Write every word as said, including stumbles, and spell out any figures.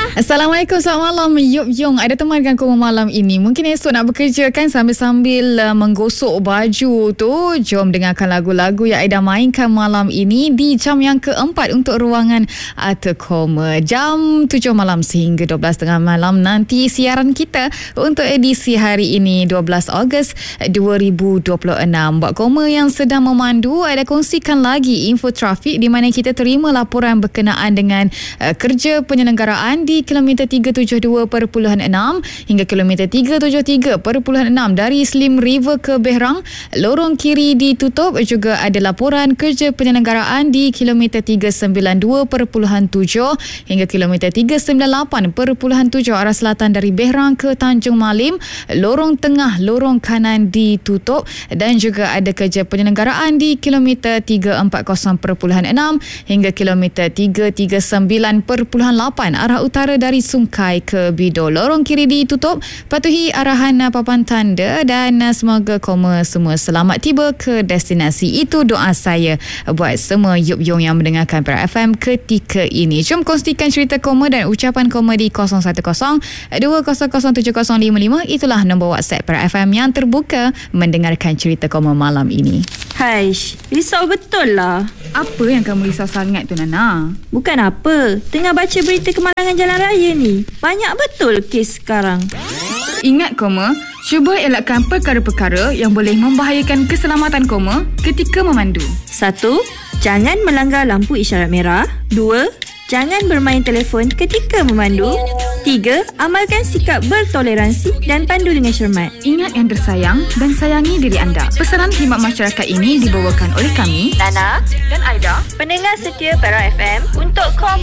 Assalamualaikum, selamat malam Yup Yong. Ada temankan koma malam ini. Mungkin esok nak bekerja kan, sambil-sambil uh, menggosok baju tu. Jom dengarkan lagu-lagu yang Aida mainkan malam ini di jam yang keempat untuk ruangan Arthur Koma. Jam tujuh malam sehingga dua belas tiga puluh malam nanti siaran kita untuk edisi hari ini dua belas Ogos dua ribu dua puluh enam. Buat Koma yang sedang memandu, Aida kongsikan lagi info trafik di mana kita terima laporan berkenaan dengan uh, kerja penyelenggaraan di kilometer tiga tujuh dua perpuluhan enam hingga kilometer tiga tujuh tiga perpuluhan enam dari Slim River ke Berang. Lorong kiri ditutup. Juga ada laporan kerja penyelenggaraan di kilometer tiga sembilan dua perpuluhan tujuh hingga kilometer tiga sembilan lapan perpuluhan tujuh arah selatan dari Berang ke Tanjung Malim. Lorong tengah, lorong kanan ditutup dan juga ada kerja penyelenggaraan di kilometer tiga empat kosong perpuluhan enam hingga kilometer tiga tiga sembilan perpuluhan lapan arah utara dari Sungkai ke Bido. Lorong kiri ditutup. Patuhi arahan papan tanda dan semoga Koma semua selamat tiba ke destinasi. Itu doa saya buat semua Yup Yong yang mendengarkan Perak F M ketika ini. Jom kongsikan cerita Koma dan ucapan Koma di kosong satu kosong dua kosong kosong tujuh kosong lima lima. Itulah nombor WhatsApp Perak F M yang terbuka mendengarkan cerita Koma malam ini. Haish, risau betul lah. Apa yang kamu risau sangat tu, Nana? Bukan apa, tengah baca berita kemalangan jalan raya ni. Banyak betul kes sekarang. Ingat Koma, cuba elakkan perkara-perkara yang boleh membahayakan keselamatan Koma ketika memandu. Satu, jangan melanggar lampu isyarat merah. Dua, jangan bermain telefon ketika memandu. Tiga, amalkan sikap bertoleransi dan pandu dengan cermat. Ingat yang tersayang dan sayangi diri anda. Pesanan khidmat masyarakat ini dibawakan oleh kami, Nana dan Aida, pendengar setia Perak F M untuk Kom